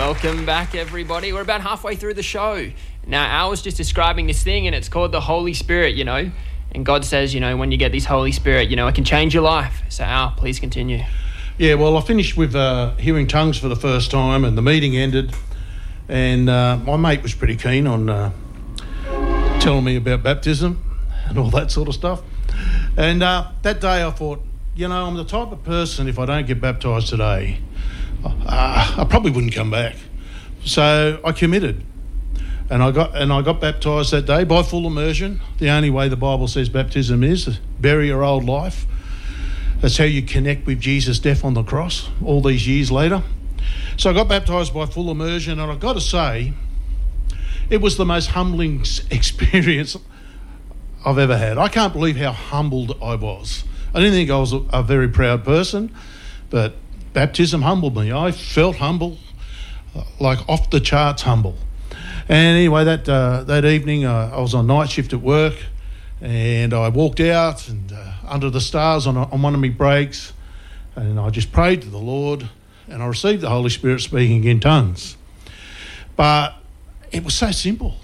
Welcome back, everybody. We're about halfway through the show. Now, Al was just describing this thing, and it's called the Holy Spirit, And God says, when you get this Holy Spirit, it can change your life. So, Al, please continue. Yeah, well, I finished with hearing tongues for the first time, and the meeting ended. And my mate was pretty keen on telling me about baptism and all that sort of stuff. And that day I thought, I'm the type of person, if I don't get baptised today, I probably wouldn't come back. So I committed. And I got baptised that day by full immersion. The only way the Bible says baptism is bury your old life. That's how you connect with Jesus' death on the cross all these years later. So I got baptised by full immersion, and I've got to say, it was the most humbling experience I've ever had. I can't believe how humbled I was. I didn't think I was a very proud person, but baptism humbled me. I felt humble, like off the charts humble. And anyway, that evening I was on night shift at work, and I walked out and under the stars on one of my breaks, and I just prayed to the Lord, and I received the Holy Spirit speaking in tongues. But it was so simple.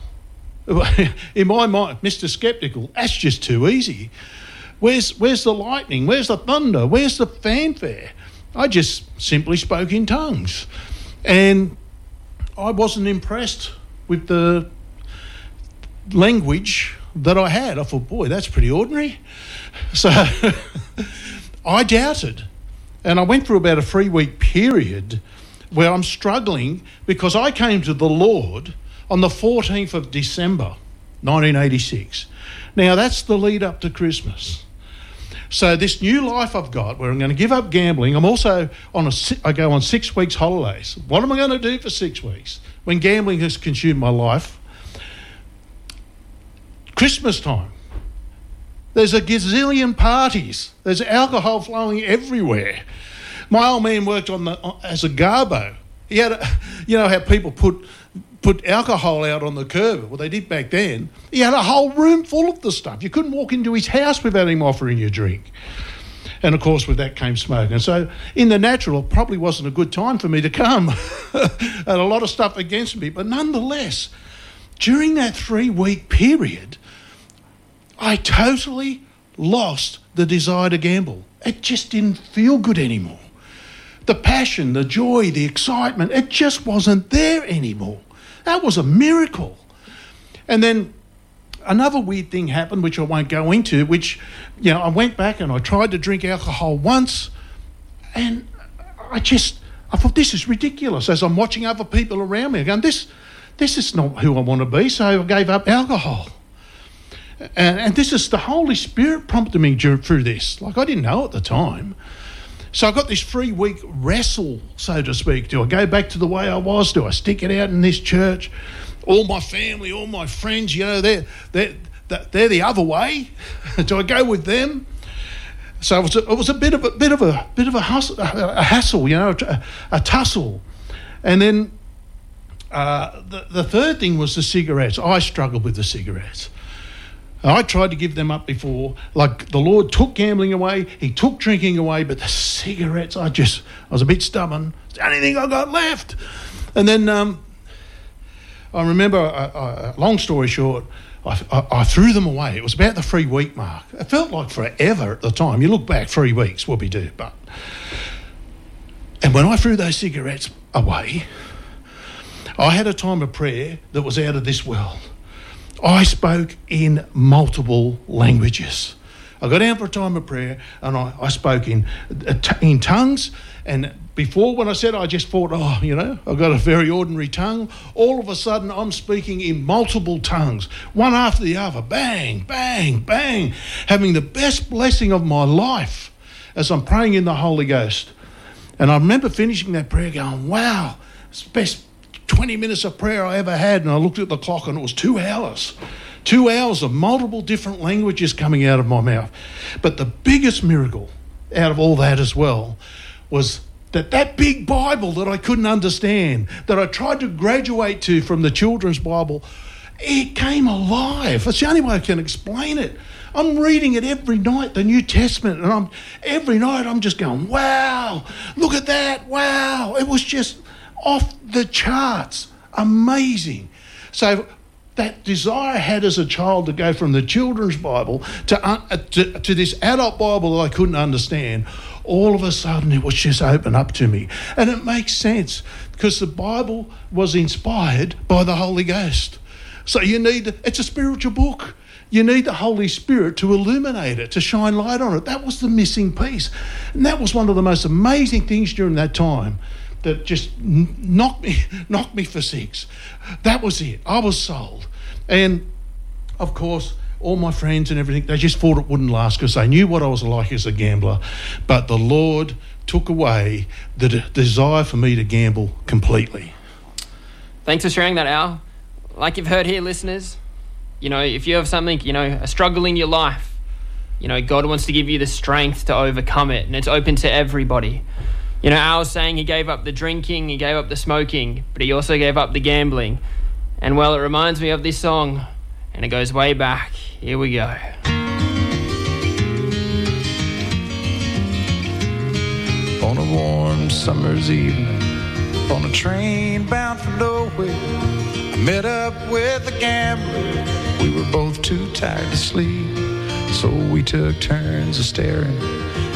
In my mind, Mr. Skeptical, that's just too easy. Where's the lightning? Where's the thunder? Where's the fanfare? I just simply spoke in tongues. And I wasn't impressed with the language that I had. I thought, boy, that's pretty ordinary. So I doubted. And I went through about a 3-week period where I'm struggling because I came to the Lord on the 14th of December, 1986. Now, that's the lead up to Christmas. So this new life I've got, where I'm going to give up gambling, I'm also I go on 6 weeks holidays. What am I going to do for 6 weeks when gambling has consumed my life? Christmas time. There's a gazillion parties. There's alcohol flowing everywhere. My old man worked as a garbo. He had, how people put alcohol out on the curb. Well, they did back then. He had a whole room full of the stuff. You couldn't walk into his house without him offering you a drink. And, of course, with that came smoke. And so, in the natural, it probably wasn't a good time for me to come. And a lot of stuff against me. But nonetheless, during that 3-week period, I totally lost the desire to gamble. It just didn't feel good anymore. The passion, the joy, the excitement, it just wasn't there anymore. That was a miracle. And then another weird thing happened, which I won't go into, which, I went back and I tried to drink alcohol once, and I thought, this is ridiculous. As I'm watching other people around me, going, this is not who I want to be, so I gave up alcohol. And this is the Holy Spirit prompted me through this. Like, I didn't know at the time. So I got this 3-week wrestle, so to speak. Do I go back to the way I was? Do I stick it out in this church? All my family, all my friends, they're the other way. Do I go with them? So it was a bit of a hassle, a tussle. And then the third thing was the cigarettes. I struggled with the cigarettes. I tried to give them up before. Like, the Lord took gambling away, he took drinking away, but the cigarettes, I was a bit stubborn. It's the only thing I got left. And then I remember, long story short, I threw them away. It was about the 3-week mark. It felt like forever at the time. You look back, 3 weeks, what we do. And when I threw those cigarettes away, I had a time of prayer that was out of this world. I spoke in multiple languages. I got down for a time of prayer and I spoke in tongues. And before, when I said, I just thought, I've got a very ordinary tongue. All of a sudden, I'm speaking in multiple tongues, one after the other, bang, bang, bang, having the best blessing of my life as I'm praying in the Holy Ghost. And I remember finishing that prayer going, wow, it's the best 20 minutes of prayer I ever had. And I looked at the clock and it was 2 hours. 2 hours of multiple different languages coming out of my mouth. But the biggest miracle out of all that as well was that big Bible that I couldn't understand, that I tried to graduate to from the children's Bible, it came alive. That's the only way I can explain it. I'm reading it every night, the New Testament, and every night I'm just going, wow, look at that, wow. It was just off the charts. Amazing. So that desire I had as a child to go from the children's Bible to this adult Bible that I couldn't understand, all of a sudden it was just open up to me. And it makes sense because the Bible was inspired by the Holy Ghost. So it's a spiritual book. You need the Holy Spirit to illuminate it, to shine light on it. That was the missing piece. And that was one of the most amazing things during that time that just knocked me for six. That was it. I was sold. And, of course, all my friends and everything, they just thought it wouldn't last because they knew what I was like as a gambler. But the Lord took away the desire for me to gamble completely. Thanks for sharing that, Al. Like you've heard here, listeners, if you have something, a struggle in your life, God wants to give you the strength to overcome it, and it's open to everybody. Al was saying he gave up the drinking, he gave up the smoking, but he also gave up the gambling. And well, it reminds me of this song, and it goes way back. Here we go. On a warm summer's evening, on a train bound for nowhere, I met up with a gambler. We were both too tired to sleep, so we took turns of staring